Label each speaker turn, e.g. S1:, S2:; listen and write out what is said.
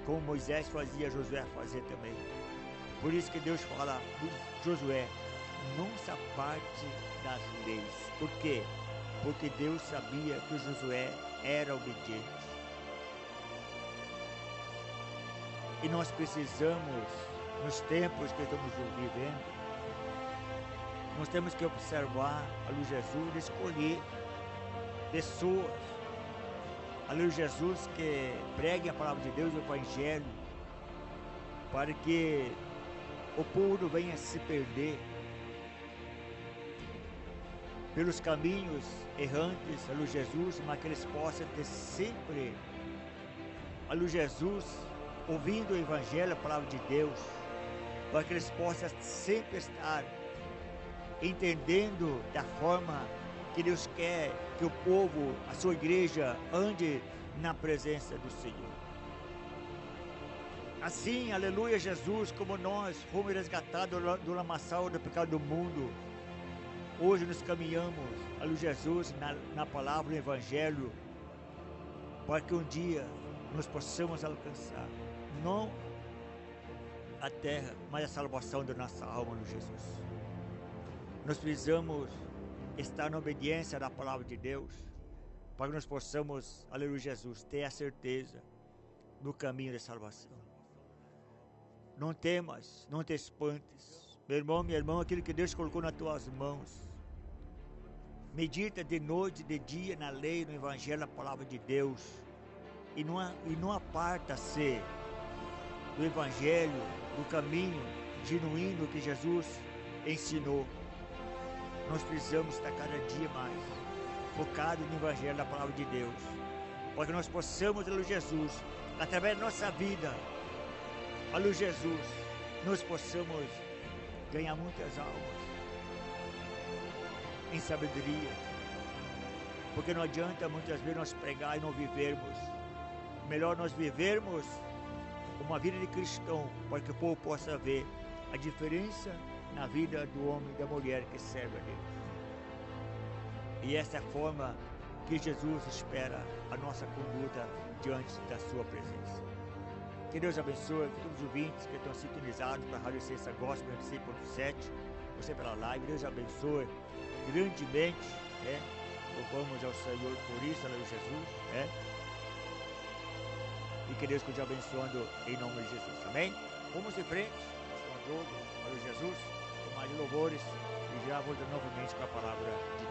S1: como Moisés fazia, Josué fazia também. Por isso que Deus fala para Josué: não se aparte das leis. Por quê? Porque Deus sabia que Josué era obediente. E nós precisamos, nos tempos que estamos vivendo, nós temos que observar a luz de Jesus, escolher pessoas, a luz de Jesus, que preguem a palavra de Deus, o Evangelho, para que o povo não venha se perder pelos caminhos errantes, a luz de Jesus, mas que eles possam ter sempre a luz de Jesus, ouvindo o Evangelho, a palavra de Deus, para que eles possam sempre estar entendendo da forma que Deus quer que o povo, a sua igreja, ande na presença do Senhor. Assim, aleluia, Jesus, como nós fomos resgatados do lamaçal do pecado do mundo, hoje nos caminhamos a luz de Jesus na palavra, no Evangelho, para que um dia nós possamos alcançar, não a terra, mas a salvação da nossa alma, no Jesus. Nós precisamos estar na obediência da palavra de Deus, para que nós possamos, aleluia, Jesus, ter a certeza do caminho da salvação. Não temas, não te espantes, meu irmão, minha irmã, aquilo que Deus colocou nas tuas mãos. Medita de noite, de dia, na lei, no Evangelho, na palavra de Deus, e não aparta-se do Evangelho, do caminho genuíno que Jesus ensinou. Nós precisamos estar cada dia mais focados no Evangelho, na palavra de Deus, para que nós possamos, a luz de Jesus, através da nossa vida, a luz de Jesus, nós possamos ganhar muitas almas em sabedoria, porque não adianta muitas vezes nós pregar e não vivermos. Melhor nós vivermos uma vida de cristão, para que o povo possa ver a diferença na vida do homem e da mulher que serve a Deus. E essa é a forma que Jesus espera a nossa conduta diante da sua presença. Que Deus abençoe, que todos os ouvintes que estão sintonizados para a Rádio Essência Gospel 100.7, você pela live, Deus abençoe grandemente, louvamos ao Senhor por isso, aleluia, Jesus, e que Deus continue abençoando em nome de Jesus, amém? Vamos em frente, com o jogo, aleluia, Jesus, com mais louvores, e já volto novamente com a palavra de Deus.